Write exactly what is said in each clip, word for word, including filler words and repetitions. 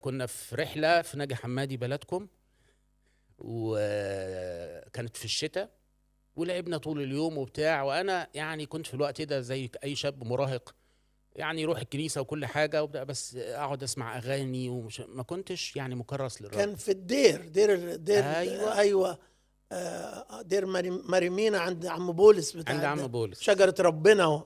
كنا في رحلة في ناجي حمادي بلدكم، وكانت في الشتاء، ولعبنا طول اليوم وبتاع. وانا يعني كنت في الوقت ده زي اي شاب مراهق، يعني يروح الكنيسة وكل حاجة وبتاع، بس اقعد اسمع اغاني ومش ما كنتش يعني مكرس للرب. كان في الدير دير دير ايوه، ايوه آه، دير مري- مريمينا عند عم بولس بتاع عند عم الد- بولس. شجرة ربنا و...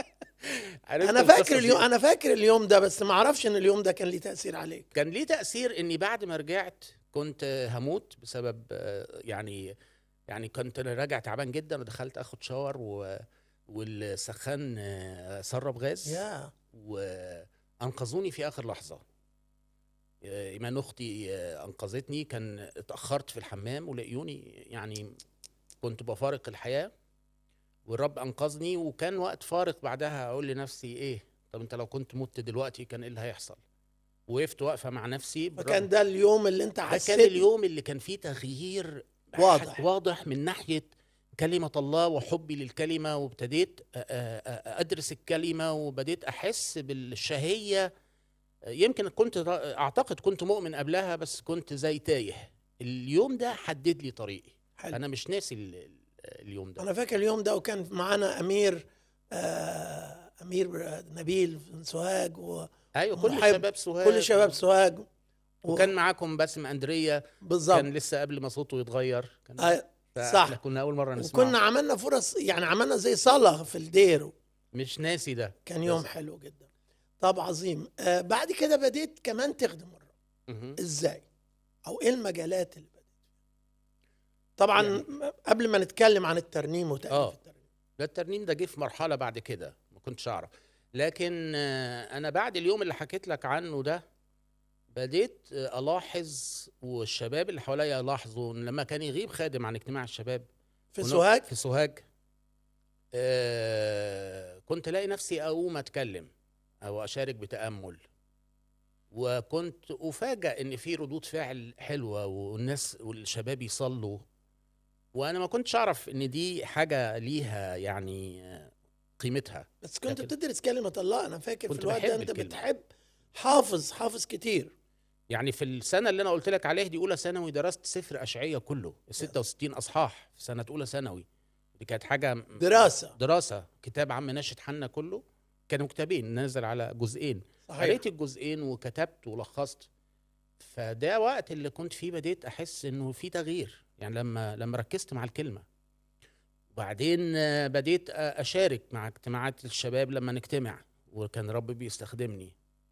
عرفت انا فاكر القصة اليوم دي. انا فاكر اليوم ده، بس ما اعرفش ان اليوم ده كان ليه تأثير عليك. كان ليه تأثير اني بعد ما رجعت كنت هموت بسبب آه، يعني يعني كنت أنا راجع تعبان جدا، ودخلت اخد شاور و... والسخان آه، سرب غاز، يا وانقذوني في اخر لحظه. آه، ايمان اختي آه، انقذتني. كان اتاخرت في الحمام ولقيوني يعني كنت بفارق الحياه، والرب انقذني. وكان وقت فارق بعدها اقول لنفسي ايه، طب انت لو كنت مت دلوقتي كان ايه اللي هيحصل؟ وقفت واقفه مع نفسي بالرغم. فكان ده اليوم اللي انت ده كان حسيت اليوم اللي كان فيه تغيير واضح. واضح من ناحية كلمة الله وحبي للكلمة، وابتديت أ- أ- أ- أدرس الكلمة، وبديت أحس بالشهية. يمكن كنت أعتقد كنت مؤمن قبلها، بس كنت زي تايه. اليوم ده حدد لي طريقي. حلو. أنا مش ناسي ال- ال- اليوم ده. انا فاكر اليوم ده، وكان معانا امير آه، امير نبيل من سوهاج و- أيوة، كل ومحب شباب سوهاج كل شباب و- سوهاج و- وكان معاكم باسم أندرية. كان بالظبط. لسه قبل ما صوته يتغير، كان آه، فاحنا صح. كنا أول مرة وكنا نسمعه. عملنا فرص، يعني عملنا زي صلاة في الدير. مش ناسي ده. كان ده يوم س- حلو جدا. طب عظيم. آه بعد كده بديت كمان تخدم الرب. مهم. ازاي؟ او ايه المجالات اللي بديت؟ طبعا يعني قبل ما نتكلم عن الترنيم وتأليف اه الترنيم. ده الترنيم ده جه في مرحله بعد كده ما كنتش اعرف. لكن آه، انا بعد اليوم اللي حكيت لك عنه ده بديت آه، الاحظ، والشباب اللي حواليا يلاحظوا إن لما كان يغيب خادم عن اجتماع الشباب في ون- سوهاج. في سوهاج، آه، كنت الاقي نفسي اقوم اتكلم او اشارك بتامل، وكنت افاجئ ان في ردود فعل حلوه، والناس والشباب يصلوا. وانا ما كنتش اعرف ان دي حاجه ليها يعني آه، قيمتها. بس كنت لكن بتدرس كلمة الله. انا فاكر في كنت الوقت ده بحب انت الكلمه. بتحب حافظ حافظ كتير. يعني في السنه اللي انا قلت لك عليها دي اولى ثانوي، درست سفر اشعياء كله ستة وستين اصحاح في سنه اولى ثانوي. دي كانت حاجه م- دراسة. دراسه. كتاب عم ناشد حنا كله كانوا كتابين نازل على جزئين. صحيح. قريت الجزئين وكتبت ولخصت. فده وقت اللي كنت فيه بديت احس انه في تغيير، يعني لما لما ركزت مع الكلمه. وبعدين آه، بديت آه، اشارك مع اجتماعات الشباب لما نجتمع، وكان رب بيستخدمني.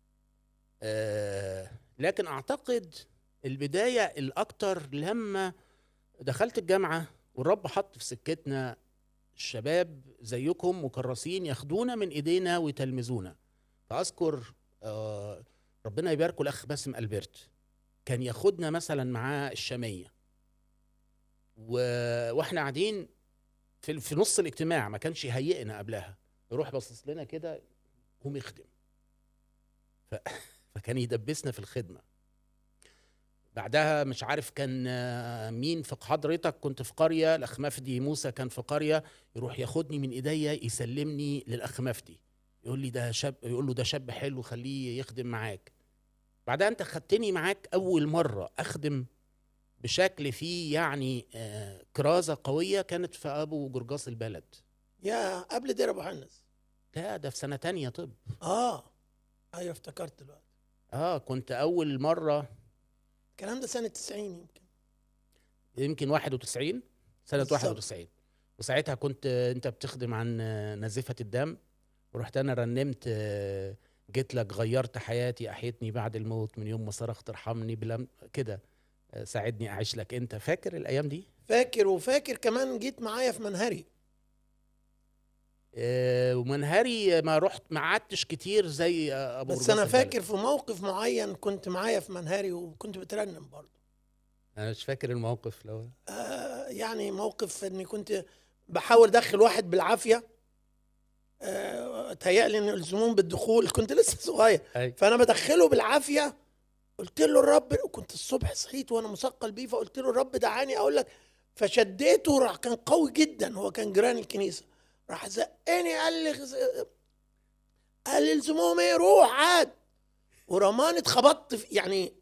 آه، لكن اعتقد البدايه الاكتر لما دخلت الجامعه، والرب حط في سكتنا شباب زيكم مكرسين ياخدونا من ايدينا ويتلمذونا. فاذكر آه، ربنا يباركه الاخ باسم البرت، كان ياخدنا مثلا معاه الشاميه، و- واحنا قاعدين في في نص الاجتماع، ما كانش يهيئنا قبلها، يروح باصص لنا كده قوم يخدم. ف... فكان يدبسنا في الخدمه. بعدها مش عارف كان آه، مين في حضرتك، كنت في قريه، الاخ مفدي موسى كان في قريه، يروح ياخدني من ايديا يسلمني للاخ مفدي، يقول لي ده شاب، يقول له ده شاب حلو خليه يخدم معاك. بعدها انت خدتني معاك اول مره اخدم بشكل فيه يعني آه، كرازه قويه، كانت في ابو جرجاس البلد. يا قبل دير ابو حنس. لا ده في سنه تانية طب. اه ايوه افتكرت دلوقتي. اه كنت اول مره. الكلام ده سنة تسعين يمكن. يمكن واحد وتسعين، سنه بالظبط. واحد وتسعين. وساعتها كنت انت بتخدم عن نزفه الدم، ورحت انا رنمت آه، جيت لك غيرت حياتي احيتني بعد الموت من يوم ما صرخت ارحمني بلم كده، آه، ساعدني اعيش لك انت. فاكر الايام دي؟ فاكر. وفاكر كمان جيت معايا في منهري. آه، ومنهري ما رحت، ما قعدتش كتير زي آه، ابو بس انا جرجاس البلد. فاكر في موقف معين كنت معايا في منهري وكنت بترنم برضه. انا مش فاكر الموقف لو. آه يعني موقف اني كنت بحاول ادخل واحد بالعافيه. آه تهيألي ان الزمون بالدخول كنت لسه صغير. أي. فانا بدخله بالعافيه. قلت له الرب، كنت الصبح صحيت وانا مثقل بيه، فقلت له الرب دعاني اقول لك. فشديته، راح كان قوي جدا، هو كان جيران الكنيسه. راح زقني قال لي قال لي الزموم ايه، روح عاد. ورماني اتخبطت في- يعني